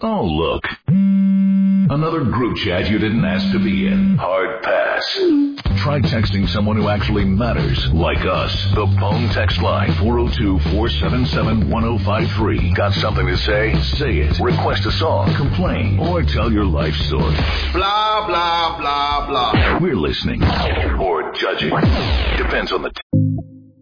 Oh, look. Another group chat you didn't ask to be in. Hard pass. Try texting someone who actually matters, like us. The phone text line, 402-477-1053. Got something to say? Say it. Request a song, complain, or tell your life story. Blah, blah, blah, blah. We're listening. Or judging. Depends on the